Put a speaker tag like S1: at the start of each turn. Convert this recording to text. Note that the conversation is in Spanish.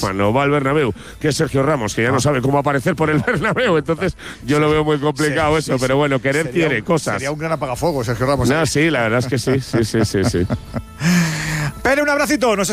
S1: no va al Bernabéu, que es Sergio Ramos, que ya no sabe cómo aparecer por el Bernabéu. Entonces yo lo veo muy complicado eso, pero bueno, querer quiere cosas.
S2: Sería un gran apagafuego, Sergio Ramos.
S1: No, sí, la verdad es que sí.
S2: Pero un abracito.